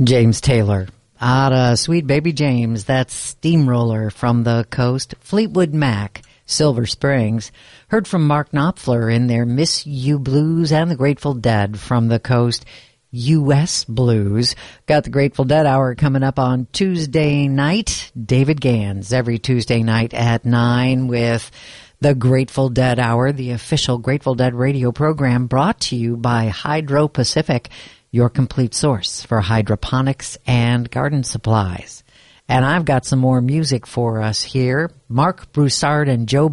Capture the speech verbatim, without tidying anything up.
James Taylor. Out of Sweet Baby James, that's Steamroller from the Coast. Fleetwood Mac, Silver Springs. Heard from Mark Knopfler in their Miss You Blues, and the Grateful Dead from the Coast. U S Blues. Got the Grateful Dead Hour coming up on Tuesday night. David Gans every Tuesday night at nine with the Grateful Dead Hour, the official Grateful Dead radio program brought to you by Hydro Pacific, your complete source for hydroponics and garden supplies. And I've got some more music for us here. Mark Broussard and Joe